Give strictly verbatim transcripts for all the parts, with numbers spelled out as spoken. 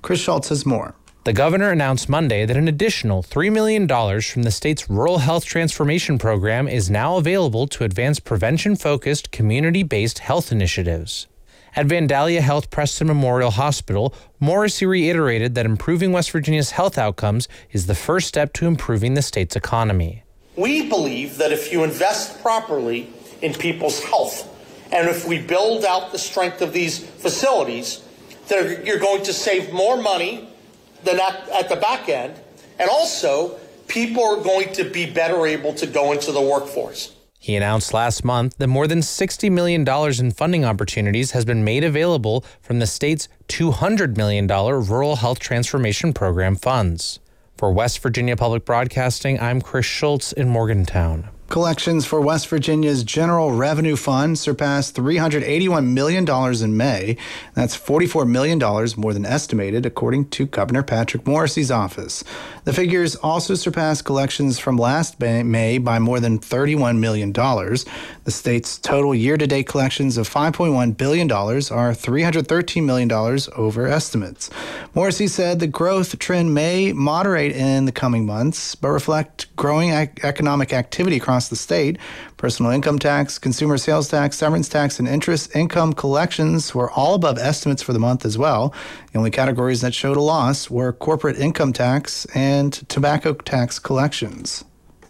Chris Schultz has more. The governor announced Monday that an additional three million dollars from the state's Rural Health Transformation Program is now available to advance prevention-focused, community-based health initiatives. At Vandalia Health Preston Memorial Hospital, Morrissey reiterated that improving West Virginia's health outcomes is the first step to improving the state's economy. We believe that if you invest properly in people's health, and if we build out the strength of these facilities, that you're going to save more money than at, at the back end, and also people are going to be better able to go into the workforce. He announced last month that more than sixty million dollars in funding opportunities has been made available from the state's two hundred million dollars Rural Health Transformation Program funds. For West Virginia Public Broadcasting, I'm Chris Schultz in Morgantown. Collections for West Virginia's General Revenue Fund surpassed three hundred eighty-one million dollars in May. That's forty-four million dollars more than estimated, according to Governor Patrick Morrissey's office. The figures also surpassed collections from last May by more than thirty-one million dollars. The state's total year-to-date collections of five point one billion dollars are three hundred thirteen million dollars over estimates. Morrissey said the growth trend may moderate in the coming months, but reflect growing ec- economic activity across the state. Personal income tax, consumer sales tax, severance tax, and interest income collections were all above estimates for the month as well. The only categories that showed a loss were corporate income tax and tobacco tax collections.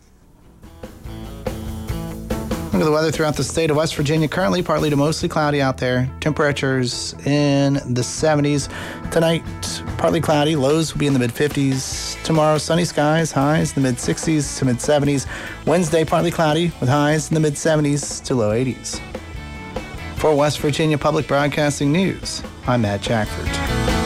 Look at the weather throughout the state of West Virginia. Currently partly to mostly cloudy out there. Temperatures in the seventies. Tonight, partly cloudy. Lows will be in the mid-fifties. Tomorrow, sunny skies. Highs in the mid-sixties to mid-seventies. Wednesday, partly cloudy with highs in the mid-seventies to low eighties. For West Virginia Public Broadcasting News, I'm Matt Jackford.